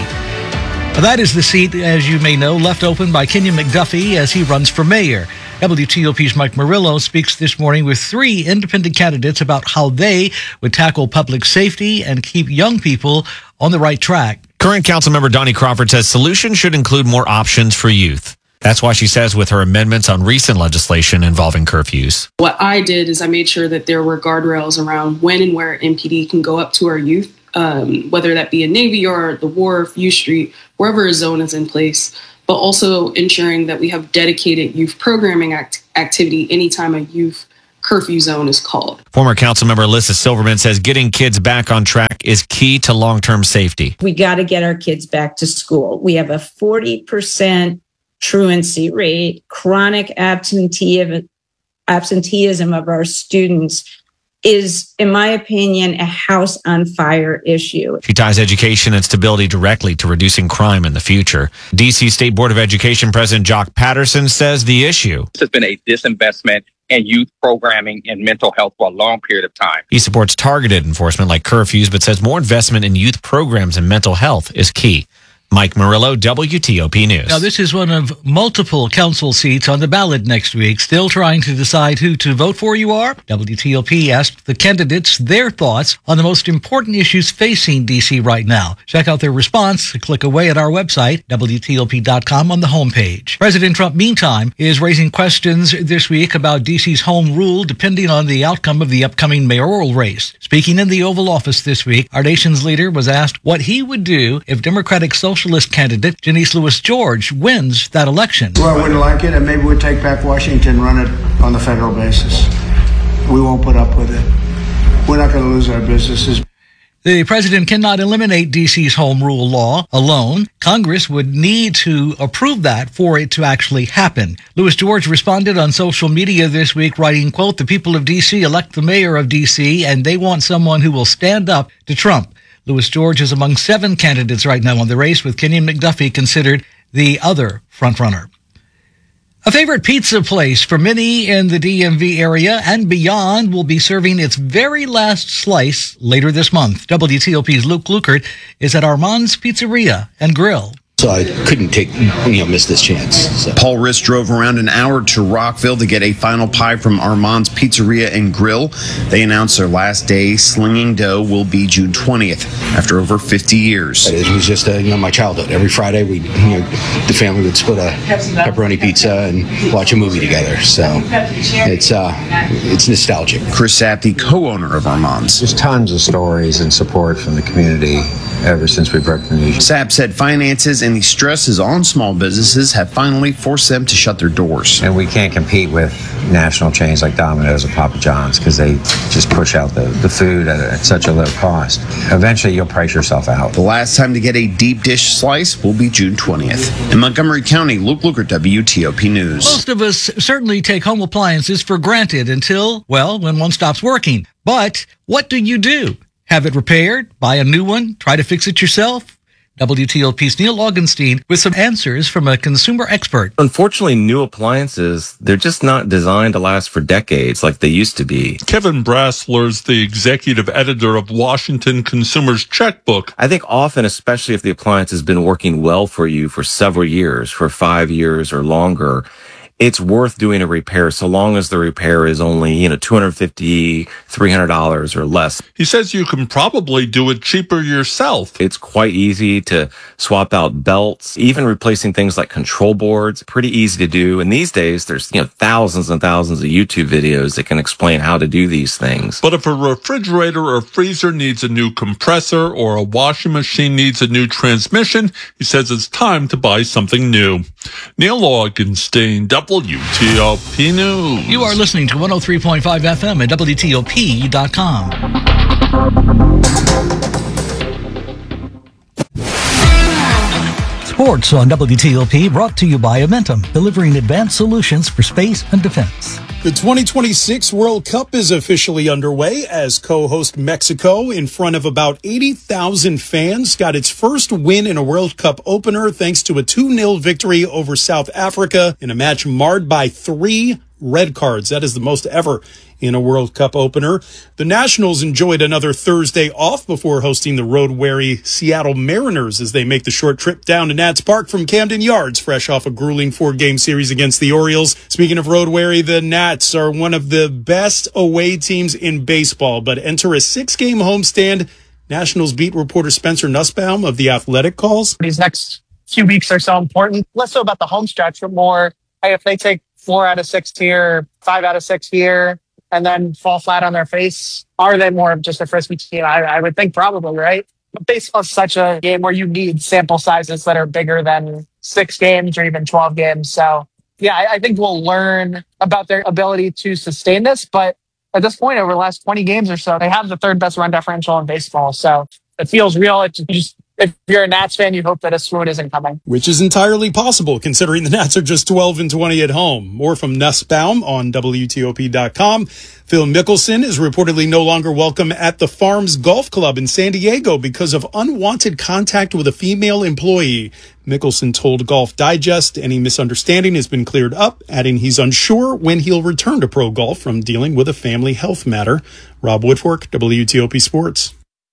That is the seat, as you may know, left open by Kenyon McDuffie as he runs for mayor. W T O P's Mike Murillo speaks this morning with three independent candidates about how they would tackle public safety and keep young people on the right track. Current Councilmember Donnie Crawford says solutions should include more options for youth. That's why she says with her amendments on recent legislation involving curfews. What I did is I made sure that there were guardrails around when and where M P D can go up to our youth, um, whether that be in Navy Yard, the Wharf, U Street, wherever a zone is in place, but also ensuring that we have dedicated youth programming act- activity anytime a youth curfew zone is called. Former Councilmember Alyssa Silverman says getting kids back on track is key to long-term safety. We got to get our kids back to school. We have a forty percent truancy rate, chronic absenteeism, absenteeism of our students is, in my opinion, a house on fire issue. She ties education and stability directly to reducing crime in the future. D C State Board of Education President Jock Patterson says the issue. This has been a disinvestment in youth programming and mental health for a long period of time. He supports targeted enforcement like curfews, but says more investment in youth programs and mental health is key. Mike Murillo, W T O P News. Now, this is one of multiple council seats on the ballot next week. Still trying to decide who to vote for you are? W T O P asked the candidates their thoughts on the most important issues facing D C right now. Check out their response. Click away at our website, W T O P dot com, on the homepage. President Trump, meantime, is raising questions this week about D C's home rule depending on the outcome of the upcoming mayoral race. Speaking in the Oval Office this week, our nation's leader was asked what he would do if Democratic Social Socialist candidate Janice Lewis George wins that election. Well, I wouldn't like it, and maybe we'd take back Washington, run it on the federal basis. We won't put up with it. We're not going to lose our businesses. The president cannot eliminate D C's home rule law alone. Congress would need to approve that for it to actually happen. Lewis George responded on social media this week, writing, quote, "The people of D C elect the mayor of D C, and they want someone who will stand up to Trump." Lewis George is among seven candidates right now on the race, with Kenyon McDuffie considered the other frontrunner. A favorite pizza place for many in the D M V area and beyond will be serving its very last slice later this month. W T O P's Luke Lukert is at Armand's Pizzeria and Grill. So I couldn't take, you know, miss this chance. So. Paul Riss drove around an hour to Rockville to get a final pie from Armand's Pizzeria and Grill. They announced their last day slinging dough will be June twentieth, after over fifty years. It was just, uh, you know, my childhood. Every Friday, we, you know, the family would split a pepperoni pizza and watch a movie together. So it's uh, it's nostalgic. Chris Sapp, the co-owner of Armand's. There's tons of stories and support from the community ever since we broke the news. Sapp said finances and the stresses on small businesses have finally forced them to shut their doors. And we can't compete with national chains like Domino's or Papa John's because they just push out the, the food at, at such a low cost. Eventually, you'll price yourself out. The last time to get a deep dish slice will be June twentieth. In Montgomery County, Luke Lukert, W T O P News. Most of us certainly take home appliances for granted until, well, when one stops working. But what do you do? Have it repaired? Buy a new one? Try to fix it yourself? W T O P's Neil Augenstein with some answers from a consumer expert. Unfortunately, new appliances, they're just not designed to last for decades like they used to be. Kevin Brassler's the executive editor of Washington Consumer's Checkbook. I think often, especially if the appliance has been working well for you for several years, for five years or longer, it's worth doing a repair so long as the repair is only, you know, two hundred fifty dollars, three hundred dollars or less. He says you can probably do it cheaper yourself. It's quite easy to swap out belts, even replacing things like control boards. Pretty easy to do. And these days, there's, you know, thousands and thousands of YouTube videos that can explain how to do these things. But if a refrigerator or freezer needs a new compressor or a washing machine needs a new transmission, he says it's time to buy something new. Neil Augenstein, W T O P News. You are listening to one oh three point five F M at W T O P dot com. Sports on W T O P, brought to you by Amentum, delivering advanced solutions for space and defense. The twenty twenty-six World Cup is officially underway as co-host Mexico, in front of about eighty thousand fans, got its first win in a World Cup opener thanks to a two nil victory over South Africa in a match marred by three red cards. That is the most ever in a World Cup opener. The Nationals enjoyed another Thursday off before hosting the road-weary Seattle Mariners as they make the short trip down to Nats Park from Camden Yards, fresh off a grueling four-game series against the Orioles. Speaking of road-weary, the Nats are one of the best away teams in baseball, but enter a six-game homestand. Nationals beat reporter Spencer Nussbaum of The Athletic calls. These next few weeks are so important. Less so about the home stretch, but more, hey, if they take four out of six here, five out of six here, and then fall flat on their face, are they more of just a frisbee team? I, I would think probably, right? But baseball is such a game where you need sample sizes that are bigger than six games or even twelve games. So, yeah, I, I think we'll learn about their ability to sustain this. But at this point, over the last twenty games or so, they have the third best run differential in baseball. So it feels real. It just, if you're a Nats fan, you hope that a swoon isn't coming. Which is entirely possible, considering the Nats are just twelve and twenty at home. More from Nussbaum on W T O P dot com. Phil Mickelson is reportedly no longer welcome at the Farms Golf Club in San Diego because of unwanted contact with a female employee. Mickelson told Golf Digest any misunderstanding has been cleared up, adding he's unsure when he'll return to pro golf from dealing with a family health matter. Rob Woodfork, W T O P Sports.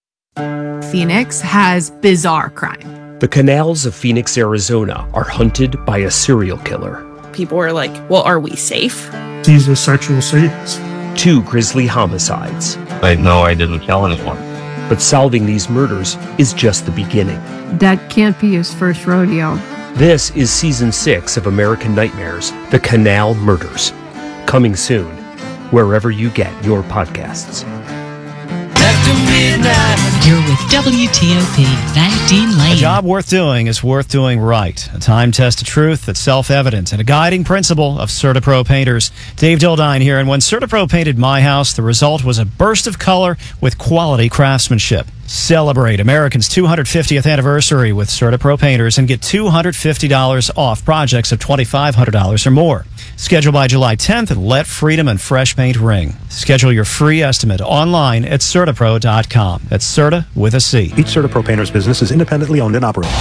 Phoenix has bizarre crime. The canals of Phoenix, Arizona are hunted by a serial killer. People are like, well, are we safe? He's a sexual sadist. Two grisly homicides. I know I didn't kill anyone. But solving these murders is just the beginning. That can't be his first rodeo. This is season six of American Nightmares, The Canal Murders. Coming soon, wherever you get your podcasts. You're with W T O P, Van Dean Lane. A job worth doing is worth doing right. A time-tested truth that's self-evident and a guiding principle of CertaPro painters. Dave Dildine here, and when CertaPro painted my house, the result was a burst of color with quality craftsmanship. Celebrate American's two hundred fiftieth anniversary with CertaPro painters and get two hundred fifty dollars off projects of twenty-five hundred dollars or more. Schedule by July tenth and let freedom and fresh paint ring. Schedule your free estimate online at CertaPro dot com. That's Certa with a C. Each CertaPro painter's business is independently owned and operated.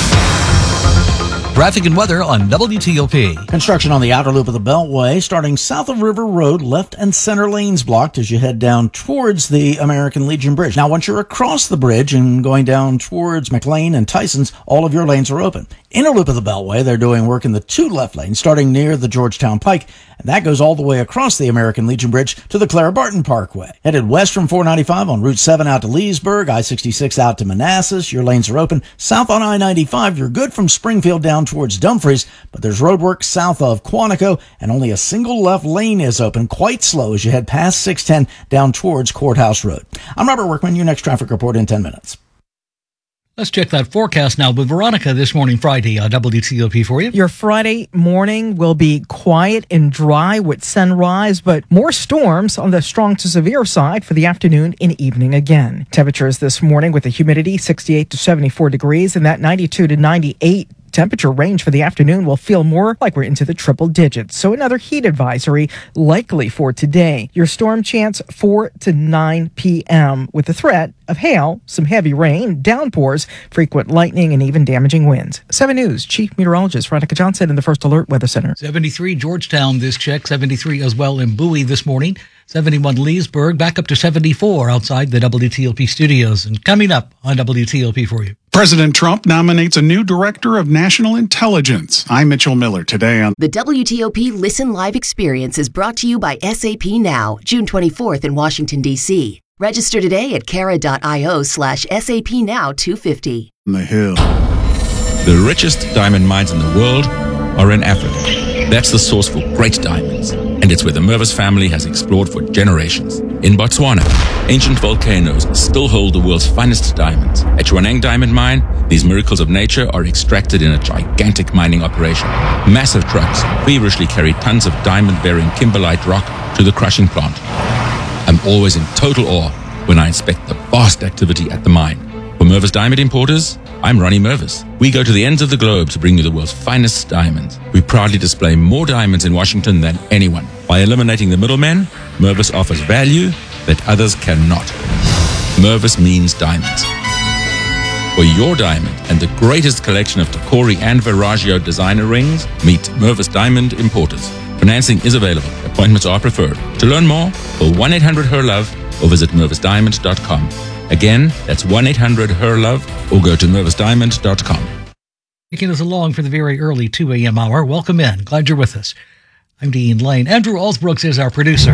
Traffic and weather on W T O P. Construction on the outer loop of the Beltway, starting south of River Road, left and center lanes blocked as you head down towards the American Legion Bridge. Now, once you're across the bridge and going down towards McLean and Tyson's, all of your lanes are open. Inner loop of the Beltway, they're doing work in the two left lanes, starting near the Georgetown Pike, and that goes all the way across the American Legion Bridge to the Clara Barton Parkway. Headed west from four ninety-five on Route seven out to Leesburg, I sixty-six out to Manassas, your lanes are open. South on I ninety-five, you're good from Springfield down towards Dumfries, but there's roadwork south of Quantico, and only a single left lane is open, quite slow as you head past six ten down towards Courthouse Road. I'm Robert Workman, your next traffic report in ten minutes. Let's check that forecast now with Veronica this morning, Friday, on W T O P for you. Your Friday morning will be quiet and dry with sunrise, but more storms on the strong to severe side for the afternoon and evening again. Temperatures this morning with the humidity sixty-eight to seventy-four degrees, and that ninety-two to ninety-eight temperature range for the afternoon will feel more like we're into the triple digits. So another heat advisory likely for today. Your storm chance four to nine p.m. with the threat of hail, some heavy rain, downpours, frequent lightning, and even damaging winds. seven News Chief Meteorologist Veronica Johnson in the First Alert Weather Center. seventy-three Georgetown this check, seventy-three as well in Bowie this morning. seventy-one Leesburg, back up to seventy-four outside the W T O P studios. And coming up on W T O P for you. President Trump nominates a new director of national intelligence. I'm Mitchell Miller today on the W T O P Listen Live experience is brought to you by S A P Now, June twenty-fourth in Washington, D C. Register today at cara.io slash SAP Now two fifty. The Hill. The richest diamond mines in the world are in Africa. That's the source for great diamonds, and it's where the Mervis family has explored for generations. In Botswana, ancient volcanoes still hold the world's finest diamonds. At Jwaneng Diamond Mine, these miracles of nature are extracted in a gigantic mining operation. Massive trucks feverishly carry tons of diamond-bearing kimberlite rock to the crushing plant. I'm always in total awe when I inspect the vast activity at the mine. For Mervis Diamond Importers, I'm Ronnie Mervis. We go to the ends of the globe to bring you the world's finest diamonds. We proudly display more diamonds in Washington than anyone. By eliminating the middlemen, Mervis offers value that others cannot. Mervis means diamonds. For your diamond and the greatest collection of Tacori and Veragio designer rings, meet Mervis Diamond Importers. Financing is available. Appointments are preferred. To learn more, call one eight hundred her love or visit mervis diamond dot com. Again, that's one eight hundred her love or go to mervis diamond dot com. Taking us along for the very early two a.m. hour. Welcome in. Glad you're with us. I'm Dean Lane. Andrew Alsbrooks is our producer.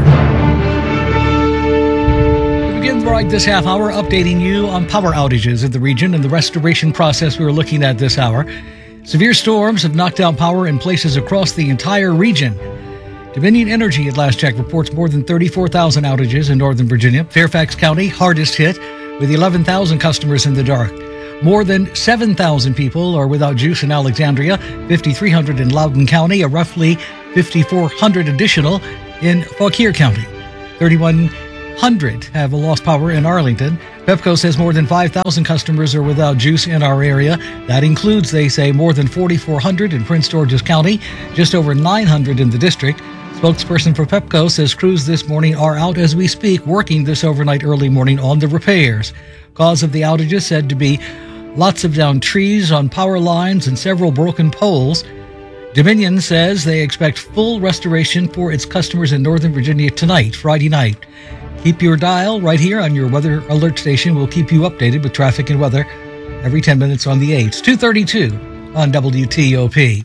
We begin right this half hour updating you on power outages in the region and the restoration process we were looking at this hour. Severe storms have knocked out power in places across the entire region. Dominion Energy at last check reports more than thirty-four thousand outages in Northern Virginia. Fairfax County, hardest hit, with eleven thousand customers in the dark. More than seven thousand people are without juice in Alexandria, fifty-three hundred in Loudoun County, a roughly fifty-four hundred additional in Fauquier County. thirty-one hundred have lost power in Arlington. Pepco says more than five thousand customers are without juice in our area. That includes, they say, more than forty-four hundred in Prince George's County, just over nine hundred in the district. Spokesperson for Pepco says crews this morning are out as we speak, working this overnight early morning on the repairs. Cause of the outages said to be lots of downed trees on power lines and several broken poles. Dominion says they expect full restoration for its customers in Northern Virginia tonight, Friday night. Keep your dial right here on your weather alert station. We'll keep you updated with traffic and weather every ten minutes on the eights. two thirty-two on W T O P.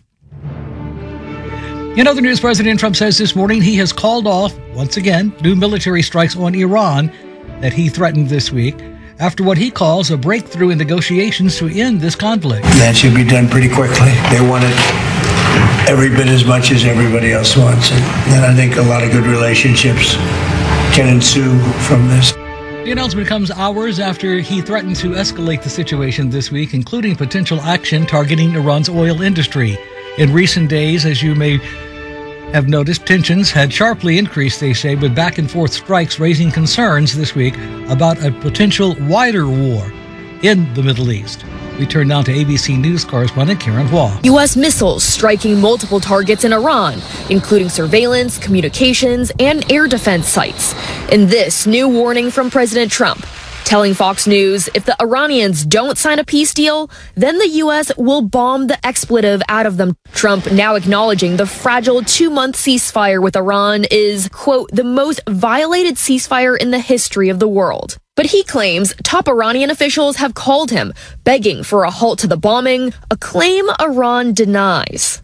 In other news, President Trump says this morning he has called off, once again, new military strikes on Iran that he threatened this week after what he calls a breakthrough in negotiations to end this conflict. That should be done pretty quickly. They want it every bit as much as everybody else wants it. And I think a lot of good relationships can ensue from this. The announcement comes hours after he threatened to escalate the situation this week, including potential action targeting Iran's oil industry. In recent days, as you may have noticed, tensions had sharply increased, they say, with back-and-forth strikes raising concerns this week about a potential wider war in the Middle East. We turn now to A B C News correspondent Karen Hua. U S missiles striking multiple targets in Iran, including surveillance, communications, and air defense sites. And this new warning from President Trump, telling Fox News if the Iranians don't sign a peace deal, then the U S will bomb the expletive out of them. Trump now acknowledging the fragile two-month ceasefire with Iran is, quote, the most violated ceasefire in the history of the world. But he claims top Iranian officials have called him, begging for a halt to the bombing, a claim Iran denies.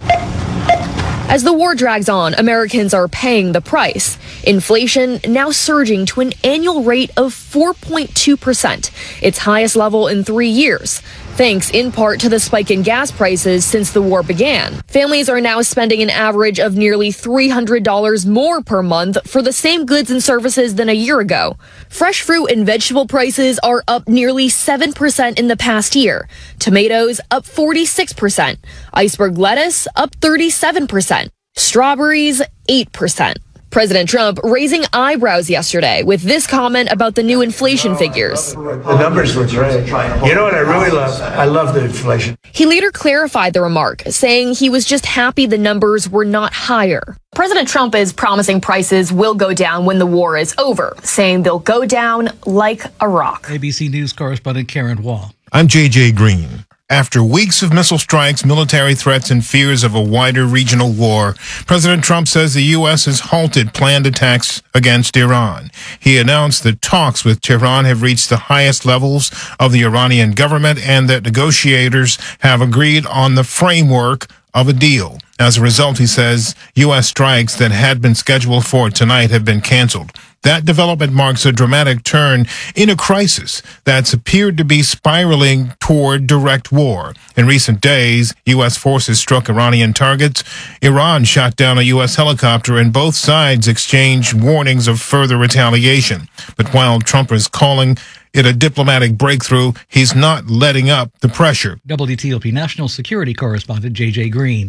As the war drags on, Americans are paying the price. Inflation now surging to an annual rate of four point two percent, its highest level in three years, thanks in part to the spike in gas prices since the war began. Families are now spending an average of nearly three hundred dollars more per month for the same goods and services than a year ago. Fresh fruit and vegetable prices are up nearly seven percent in the past year. Tomatoes up forty-six percent. Iceberg lettuce up thirty-seven percent. Strawberries, eight percent. President Trump raising eyebrows yesterday with this comment about the new inflation figures. The numbers look great. You know what I really love? I love the inflation. He later clarified the remark, saying he was just happy the numbers were not higher. President Trump is promising prices will go down when the war is over, saying they'll go down like a rock. A B C News correspondent Karen Hua. I'm J J Green. After weeks of missile strikes, military threats, and fears of a wider regional war, President Trump says the U S has halted planned attacks against Iran. He announced that talks with Tehran have reached the highest levels of the Iranian government and that negotiators have agreed on the framework of a deal. As a result, he says, U S strikes that had been scheduled for tonight have been canceled. That development marks a dramatic turn in a crisis that's appeared to be spiraling toward direct war. In recent days, U S forces struck Iranian targets. Iran shot down a U S helicopter, and both sides exchanged warnings of further retaliation. But while Trump is calling it a diplomatic breakthrough, he's not letting up the pressure. W T O P national security correspondent J J Green.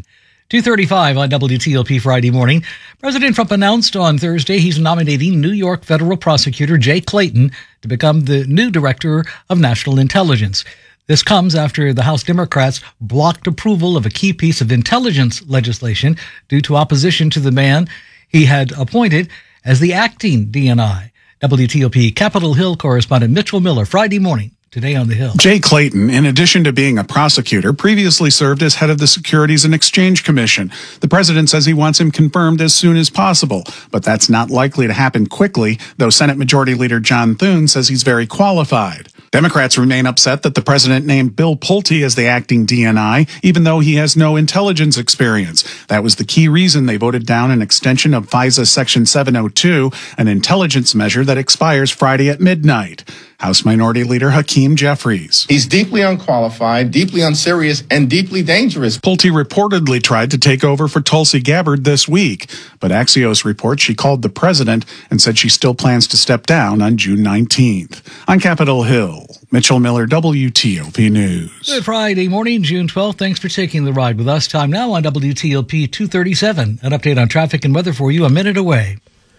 two thirty-five on W T O P Friday morning. President Trump announced on Thursday he's nominating New York federal prosecutor Jay Clayton to become the new director of national intelligence. This comes after the House Democrats blocked approval of a key piece of intelligence legislation due to opposition to the man he had appointed as the acting D N I. W T O P Capitol Hill correspondent Mitchell Miller, Friday morning. Today on the Hill. Jay Clayton, in addition to being a prosecutor, previously served as head of the Securities and Exchange Commission. The president says he wants him confirmed as soon as possible, but that's not likely to happen quickly, though Senate Majority Leader John Thune says he's very qualified. Democrats remain upset that the president named Bill Pulte as the acting D N I, even though he has no intelligence experience. That was the key reason they voted down an extension of FISA Section seven oh two, an intelligence measure that expires Friday at midnight. House Minority Leader Hakeem Jeffries. He's deeply unqualified, deeply unserious, and deeply dangerous. Pulte reportedly tried to take over for Tulsi Gabbard this week, but Axios reports she called the president and said she still plans to step down on June nineteenth. On Capitol Hill, Mitchell Miller, W T O P News. Good Friday morning, June twelfth. Thanks for taking the ride with us. Time now on W T O P two thirty-seven. An update on traffic and weather for you a minute away.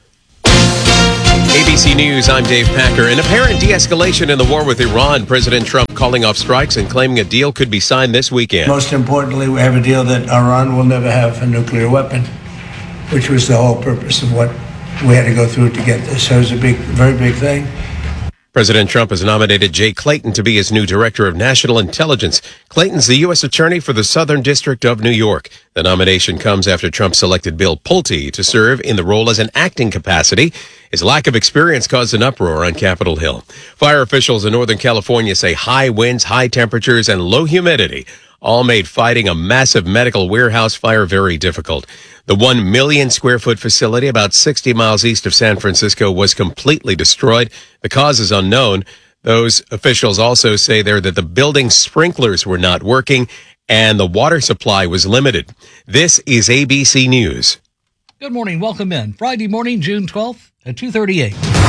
A B C News, I'm Dave Packer. An apparent de-escalation in the war with Iran. President Trump calling off strikes and claiming a deal could be signed this weekend. Most importantly, we have a deal that Iran will never have a nuclear weapon, which was the whole purpose of what we had to go through to get this. So it was a big, very big thing. President Trump has nominated Jay Clayton to be his new director of national intelligence. Clayton's the U S attorney for the Southern District of New York. The nomination comes after Trump selected Bill Pulte to serve in the role as an acting capacity. His lack of experience caused an uproar on Capitol Hill. Fire officials in Northern California say high winds, high temperatures, and low humidity all made fighting a massive medical warehouse fire very difficult. The one million square foot facility about sixty miles east of San Francisco was completely destroyed. The cause is unknown. Those officials also say there that the building's sprinklers were not working and the water supply was limited. This is A B C News. Good morning. Welcome in. Friday morning, June twelfth at two thirty-eight.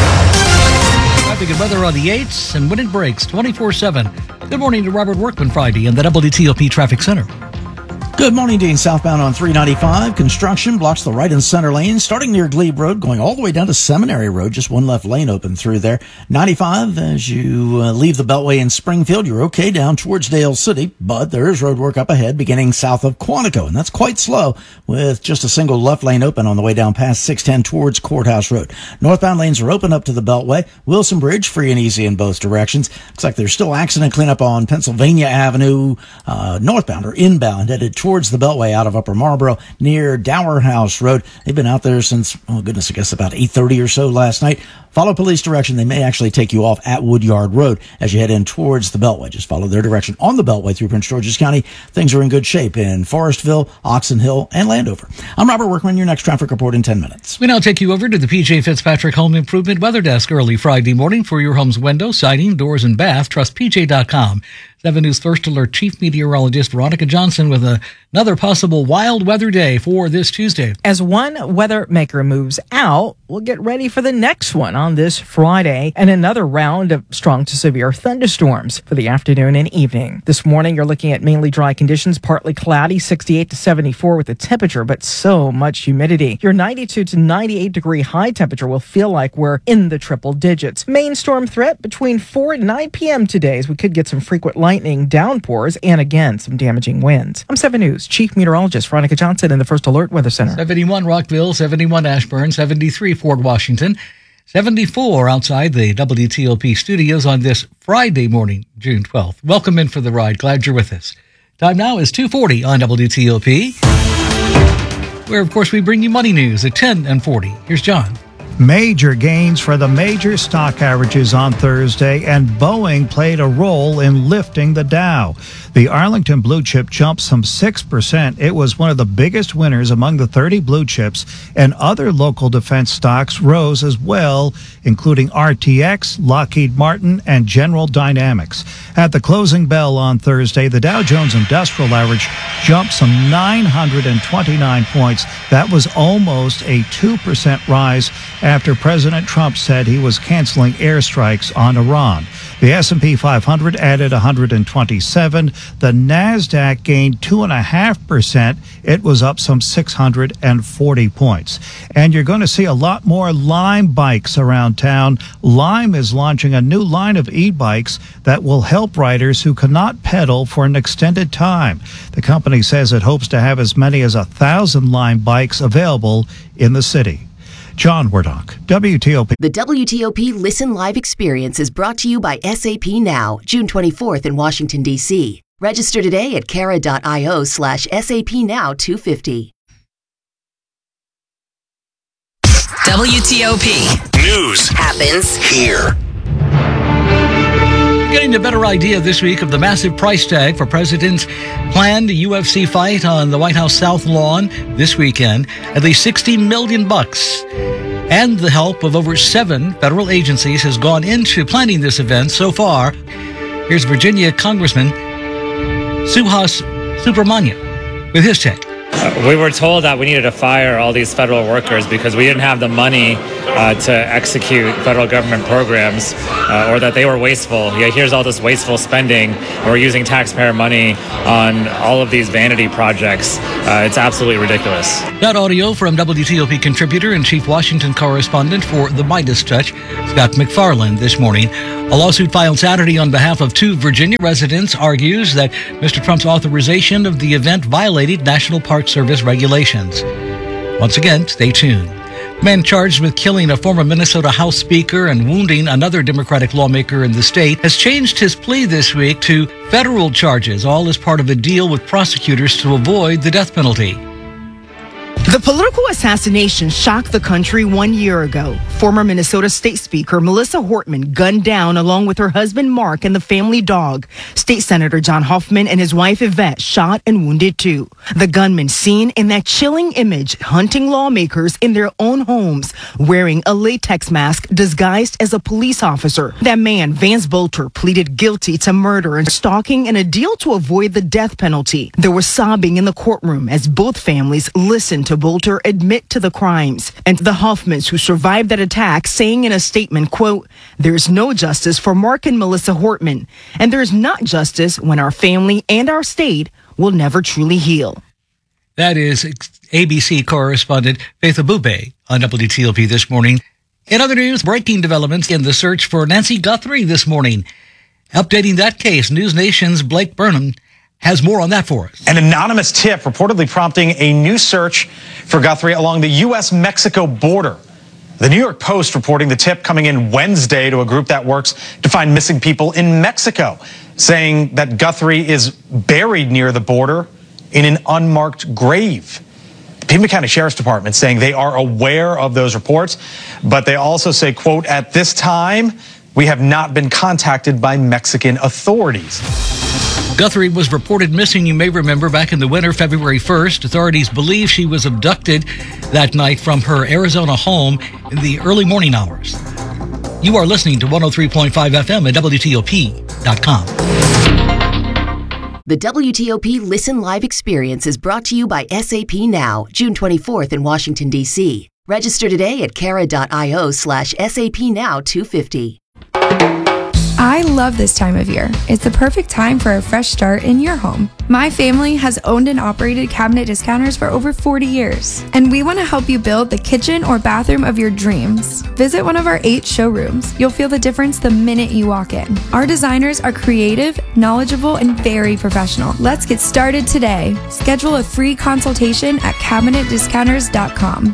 Traffic and weather on the eights and when it breaks twenty-four seven. Good morning to Robert Workman Friday in the W T O P Traffic Center. Good morning, Dean. Southbound on three ninety-five. Construction blocks the right and center lane, starting near Glebe Road, going all the way down to Seminary Road. Just one left lane open through there. ninety-five, as you uh, leave the Beltway in Springfield, you're okay down towards Dale City, but there is road work up ahead beginning south of Quantico, and that's quite slow with just a single left lane open on the way down past six ten towards Courthouse Road. Northbound lanes are open up to the Beltway. Wilson Bridge, free and easy in both directions. Looks like there's still accident cleanup on Pennsylvania Avenue, uh, northbound or inbound, headed towards the Beltway out of Upper Marlboro near Dower House Road. They've been out there since, oh goodness, I guess about eight thirty or so last night. Follow police direction. They may actually take you off at Woodyard Road as you head in towards the Beltway. Just follow their direction on the Beltway through Prince George's County. Things are in good shape in Forestville, Oxon Hill, and Landover. I'm Robert Workman, your next traffic report in ten minutes. We now take you over to the P J Fitzpatrick Home Improvement Weather Desk early Friday morning for your home's window, siding, doors, and bath. Trust P J dot com. seven News First Alert Chief Meteorologist Veronica Johnson with a, another possible wild weather day for this Tuesday. As one weather maker moves out, we'll get ready for the next one on this Friday and another round of strong to severe thunderstorms for the afternoon and evening. This morning, you're looking at mainly dry conditions, partly cloudy, sixty-eight to seventy-four with the temperature, but so much humidity. Your ninety-two to ninety-eight degree high temperature will feel like we're in the triple digits. Main storm threat between four and nine p.m. today, as we could get some frequent lightning, downpours, and again, some damaging winds. I'm seven News Chief Meteorologist Veronica Johnson in the First Alert Weather Center. seventy-one Rockville, seventy-one Ashburn, seventy-three Fort Washington, seventy-four outside the W T O P studios on this Friday morning, June twelfth. Welcome in for the ride. Glad you're with us. Time now is two forty on W T O P, where, of course, we bring you money news at ten and forty. Here's John. Major gains for the major stock averages on Thursday, and Boeing played a role in lifting the Dow. The Arlington blue chip jumped some six percent. It was one of the biggest winners among the thirty blue chips, and other local defense stocks rose as well, including R T X, Lockheed Martin, and General Dynamics. At the closing bell on Thursday, the Dow Jones Industrial Average jumped some nine hundred twenty-nine points. That was almost a two percent rise after President Trump said he was canceling airstrikes on Iran. The S and P five hundred added one hundred twenty-seven. The NASDAQ gained two point five percent. It was up some six hundred forty points. And you're going to see a lot more Lime bikes around town. Lime is launching a new line of e-bikes that will help riders who cannot pedal for an extended time. The company says it hopes to have as many as a thousand Lime bikes available in the city. John Wardock, W T O P. The W T O P Listen Live experience is brought to you by S A P Now, June twenty-fourth in Washington, D C. Register today at cara.io slash SAP Now 250. W T O P. News happens here. Getting a better idea this week of the massive price tag for President's planned U F C fight on the White House South Lawn this weekend. At least sixty million bucks. And the help of over seven federal agencies has gone into planning this event so far. Here's Virginia Congressman Suhas Subramanya with his take. Uh, we were told that we needed to fire all these federal workers because we didn't have the money uh, to execute federal government programs, uh, or that they were wasteful. Yeah, here's all this wasteful spending. And we're using taxpayer money on all of these vanity projects. Uh, it's absolutely ridiculous. That audio from W T O P contributor and chief Washington correspondent for The Midas Touch, Scott McFarland, this morning. A lawsuit filed Saturday on behalf of two Virginia residents argues that Mister Trump's authorization of the event violated National Park Service regulations. Once again, stay tuned. Man charged with killing a former Minnesota House Speaker and wounding another Democratic lawmaker in the state has changed his plea this week to federal charges, all as part of a deal with prosecutors to avoid the death penalty. The political assassination shocked the country one year ago. Former Minnesota State Speaker Melissa Hortman gunned down along with her husband Mark and the family dog. State Senator John Hoffman and his wife Yvette shot and wounded too. The gunman seen in that chilling image hunting lawmakers in their own homes, wearing a latex mask disguised as a police officer. That man, Vance Bolter, pleaded guilty to murder and stalking in a deal to avoid the death penalty. There was sobbing in the courtroom as both families listened to Bolter admit to the crimes, and the Hoffmans who survived that attack saying in a statement, quote, "There's no justice for Mark and Melissa Hortman, and there's not justice when our family and our state will never truly heal." That is A B C correspondent Faith Abube on W T O P this morning. In other news, breaking developments in the search for Nancy Guthrie this morning. Updating that case, News Nation's Blake Burnham has more on that for us. An anonymous tip reportedly prompting a new search for Guthrie along the U S Mexico border. The New York Post reporting the tip coming in Wednesday to a group that works to find missing people in Mexico, saying that Guthrie is buried near the border in an unmarked grave. The Pima County Sheriff's Department saying they are aware of those reports, but they also say, quote, "At this time, we have not been contacted by Mexican authorities." Guthrie was reported missing, you may remember, back in the winter, February first. Authorities believe she was abducted that night from her Arizona home in the early morning hours. You are listening to one oh three point five F M at W T O P dot com. The W T O P Listen Live experience is brought to you by S A P Now, June twenty-fourth in Washington, D C. Register today at cara.io slash SAP Now 250. I love this time of year. It's the perfect time for a fresh start in your home. My family has owned and operated Cabinet Discounters for over forty years, and we want to help you build the kitchen or bathroom of your dreams. Visit one of our eight showrooms. You'll feel the difference the minute you walk in. Our designers are creative, knowledgeable, and very professional. Let's get started today. Schedule a free consultation at cabinet discounters dot com.